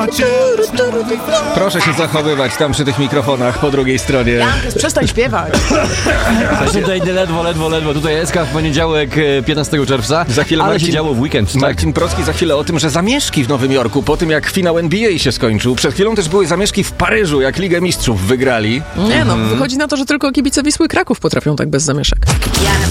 Proszę się zachowywać tam przy tych mikrofonach po drugiej stronie. Jankes, przestań śpiewać. Tutaj ledwo. Tutaj SK w poniedziałek 15 czerwca, Za chwilę ale się działo w weekend. Tak. Marcin Procki za chwilę o tym, że zamieszki w Nowym Jorku po tym, jak finał NBA się skończył. Przed chwilą też były zamieszki w Paryżu, jak Ligę Mistrzów wygrali. Nie no, wychodzi na to, że tylko kibice Wisły Kraków potrafią tak bez zamieszek.